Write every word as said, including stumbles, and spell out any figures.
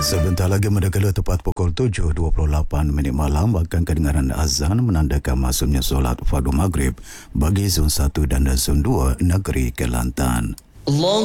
Sebentar lagi mendekati tepat pukul tujuh dua puluh lapan minit malam akan kedengaran azan menandakan masuknya solat fardu maghrib bagi zon satu dan zon dua negeri Kelantan. Allah